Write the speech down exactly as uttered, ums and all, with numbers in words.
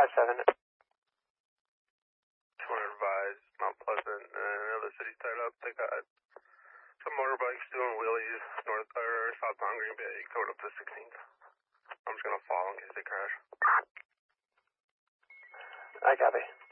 five seven. Just want to advise Mount Pleasant and other cities tied up. They got some motorbikes doing wheelies north or southbound Green Bay going up to sixteenth. I'm just going to follow in case they crash. I copy.